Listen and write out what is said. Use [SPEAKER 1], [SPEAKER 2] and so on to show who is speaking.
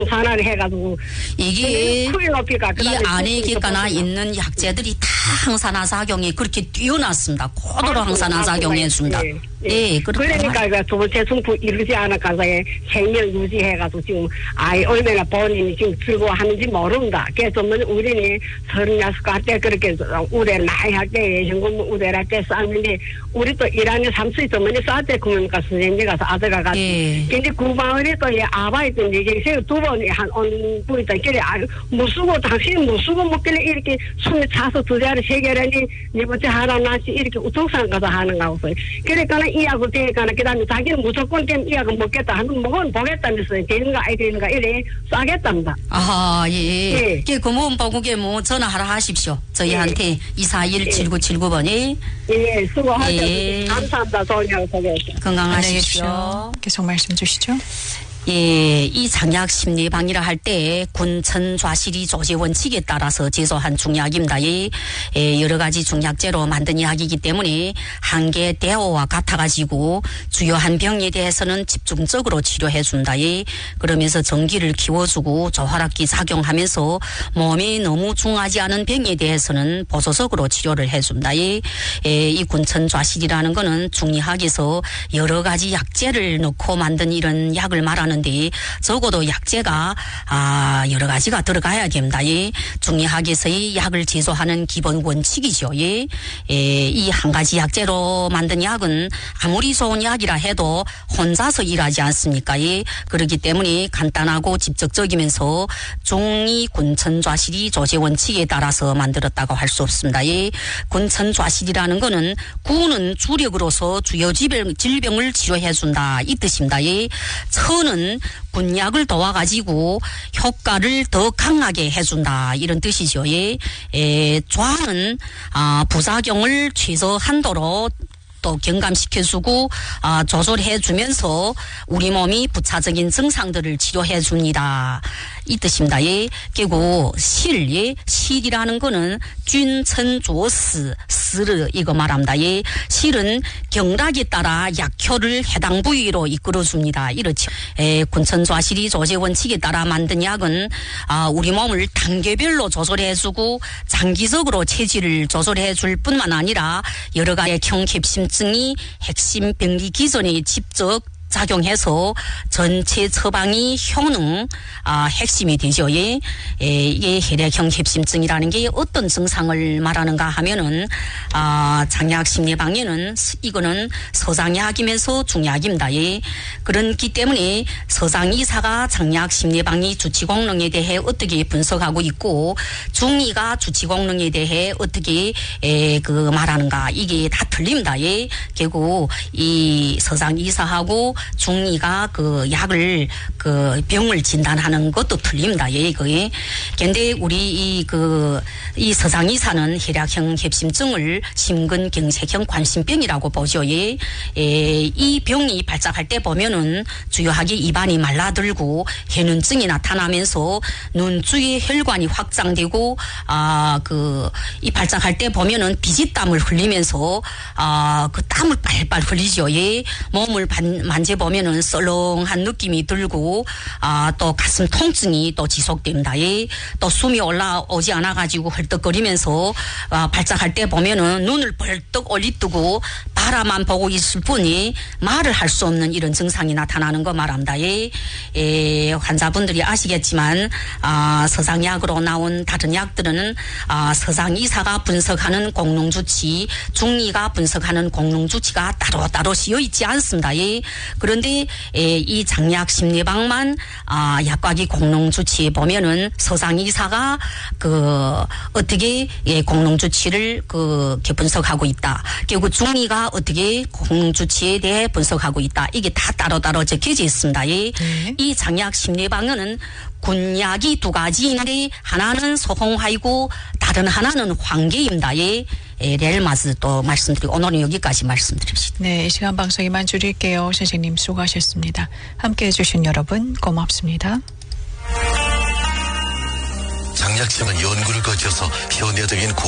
[SPEAKER 1] 산화를 해가지고
[SPEAKER 2] 이게
[SPEAKER 1] 크게 높이가
[SPEAKER 2] 이 안에 객관화 있는 약재들이 다 항산화 작용이 그렇게 뛰어났습니다. 고도로 항산화 작용해 준다. 예,
[SPEAKER 1] 그러니까 두 번째 승부 이루지 않아가서 생명 유지해가지고 지금 얼마나 본인이 지금 즐거워하는지 모른다. 그래서 우리는 36살 때 그렇게 우대를 많이 할 때 현금 우대를 할 때 쌌는데 우리 또 1학년 3수이 때문에 쌀때 그러니까 선생님 가서 아들가 가서 근데 그 마을에 또 아바이던 얘기 두 번에 한 보이다 그래 무수고 당신 무수고 먹길래 이렇게 숨이 차서 두 자리 세 개라니 네 번째 하나 나시 이렇게 우통산 가서 하는 거 없어요. 그러니까 이하고 되니까 그다음에 자기는 무조건 이하고 먹겠다 하면 먹으면 보겠다면서 되는가 안 되는가 이래 싸겠답니다.
[SPEAKER 2] 아하 예. 그 고문보국에 뭐 전화하라 하십시오. 저희한테 241-7979번에
[SPEAKER 1] 예 수고하셨습니다. 감사합니다. 소녀 소개해서
[SPEAKER 2] 건강하십시오.
[SPEAKER 3] 계속 말씀 주시죠.
[SPEAKER 2] 예, 이 장약 심리방이라 할 때 군천 좌실이 조제 원칙에 따라서 제조한 중약입니다. 여러 가지 중약제로 만든 약이기 때문에 한계 대오와 같아가지고 주요한 병에 대해서는 집중적으로 치료해 준다. 그러면서 전기를 키워주고 조화롭게 작용하면서 몸이 너무 중하지 않은 병에 대해서는 보조적으로 치료를 해준다. 이 군천 좌실이라는 거는 중의학에서 여러 가지 약재를 넣고 만든 이런 약을 말하는 데 적어도 약재가 여러 가지가 들어가야 됩니다. 중의학에서의 약을 제조하는 기본 원칙이죠. 이 한 가지 약재로 만든 약은 아무리 좋은 약이라 해도 혼자서 일하지 않습니까? 그렇기 때문에 간단하고 직접적이면서 중의 군천좌실이 조제 원칙에 따라서 만들었다고 할 수 없습니다. 군천좌실이라는 거는 구는 주력으로서 주요 질병을 치료해 준다 이 뜻입니다. 천은 군약을 도와가지고 효과를 더 강하게 해준다 이런 뜻이죠. 좌는 부작용을 최소한도로 또 경감시켜주고 조절해주면서 우리 몸이 부차적인 증상들을 치료해줍니다. 이 뜻입니다. 그리고 실이라는 거는 균천조스 스르 이거 말합니다. 실은 경락에 따라 약효를 해당 부위로 이끌어줍니다. 이렇죠. 군천좌실이 조제 원칙에 따라 만든 약은 우리 몸을 단계별로 조절해주고 장기적으로 체질을 조절해줄 뿐만 아니라 여러 가지 경캡심증이 핵심 병리 기전에 직접 작용해서 전체 처방이 효능 핵심이 되죠. 이게 혈액형 협심증이라는 게 어떤 증상을 말하는가 하면은 장약 심리방에는 이거는 서장약이면서 중약입니다. 그렇기 때문에 서장의사가 장약 심리방의 주치功能에 대해 어떻게 분석하고 있고 중의가 주치功能에 대해 어떻게 말하는가 이게 다 틀립니다. 결국 이 서장의사하고 중의가 그 약을 그 병을 진단하는 것도 틀립니다. 그런데 우리 이 서장의사는 혈액형 협심증을 심근경색형 관심병이라고 보죠. 이 병이 발작할 때 보면은 주요하게 입안이 말라들고 해눈증이 나타나면서 눈 주위에 혈관이 확장되고 이 발작할 때 보면은 비지땀을 흘리면서 그 땀을 빨빨 흘리죠. 몸을 만져보면은 썰렁한 느낌이 들고 또 가슴 통증이 또 지속됩니다. 또 숨이 올라오지 않아가지고 헐떡거리면서 발작할 때 보면은 눈을 벌떡 올리뜨고 바라만 보고 있을 뿐이 말을 할 수 없는 이런 증상이 나타나는 거 말합니다. 환자분들이 아시겠지만 서장약으로 나온 다른 약들은 서장의사가 분석하는 공농주치, 중의가 분석하는 공농주치가 따로따로 씌어 있지 않습니다. 그런데 이 장약 심리방만 약과기 공농주치에 보면은 서장의사가 어떻게 공농주치를 분석하고 있다. 그리고 중의가 어떻게 공농주치에 대해 분석하고 있다. 이게 다 따로따로 적혀져 있습니다. 이 장약 심리방은 군약이 두 가지인데 하나는 소홍화이고 다른 하나는 황계입니다. 레알마스 또 말씀드리고 오늘은 여기까지 말씀드립시다.
[SPEAKER 3] 네, 이 시간 방송 이만 줄일게요. 선생님 수고하셨습니다. 함께해 주신 여러분 고맙습니다.
[SPEAKER 4] 장약심은 연구를 거쳐서 현대적인